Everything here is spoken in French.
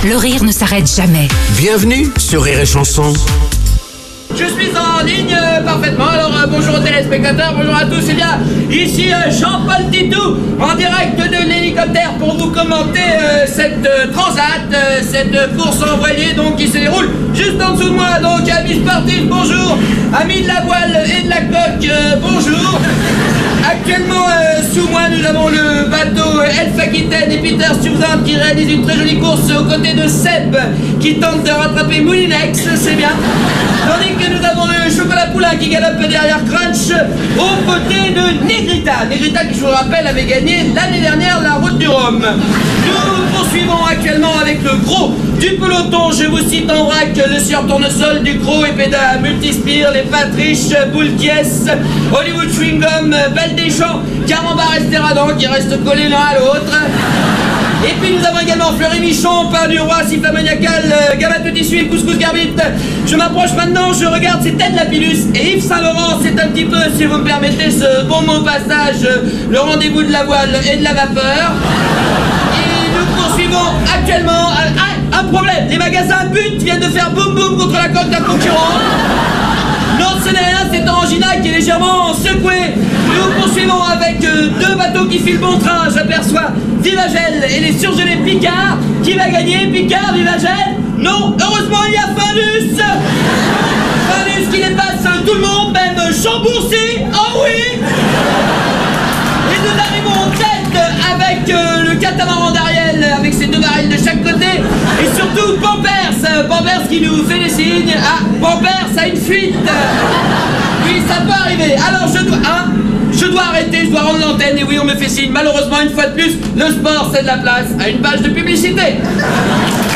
Le rire ne s'arrête jamais. Bienvenue sur Rire et Chanson. Je suis en ligne parfaitement, alors bonjour aux téléspectateurs, bonjour à tous, et bien ici Jean-Paul Titou en direct de l'hélicoptère pour vous commenter cette transat, cette course en voilier donc qui se déroule juste en dessous de moi, donc amis sportifs, bonjour, amis de la voile et de la coque, bonjour. Actuellement sous moi nous avons le bateau Elf Aquitaine et Peter Stuyvesant qui réalise une très jolie course aux côtés de Seb qui tente de rattraper Moulinex, c'est bien. Tandis que nous avons le Chocolat Poulain qui galope derrière Crunch aux côtés de Negrita. Negrita qui, je vous le rappelle, avait gagné l'année dernière la Route du Rhum. Nous poursuivons actuellement avec le gros du peloton. Je vous cite en vrac le Sieur Tournesol, Ducrot, Epeda, Multispire, les Patriches, Boulquies, Hollywood Chewing Gum, Belle Deschamps, Carambar Esteradan qui restent collés l'un à l'autre. Et puis nous avons également Fleury Michon, Pain du Roi, Siffla Maniacal, Gamatte de Tissu et Couscous Garbite. Je m'approche maintenant, je regarde, c'est Ted Lapillus et Yves Saint-Laurent, c'est un petit peu, si vous me permettez ce bon mot passage, le rendez-vous de la voile et de la vapeur. Et nous poursuivons actuellement un problème, les magasins But viennent de faire boum boum contre la coque d'un concurrent. Non, ce n'est rien, c'est Orangina qui est légèrement secoué. Nous poursuivons avec deux bateaux qui filent bon train. J'aperçois Vivagel et les surgelés Picard. Qui va gagner, Picard, Vivagel? Non, heureusement il y a Findus. Findus qui dépasse tout le monde, même Chambourcy. Oh oui. Et nous arrivons en tête avec le catamaran d'Ariel, avec ses deux barils de chaque côté. Et surtout Pampers. Pampers qui nous fait des signes. Ah, Pampers a une fuite. Oui, ça peut arriver. Alors je dois arrêter, je dois rendre l'antenne. Et oui, on me fait signe. Malheureusement, une fois de plus, le sport, c'est de la place à une page de publicité.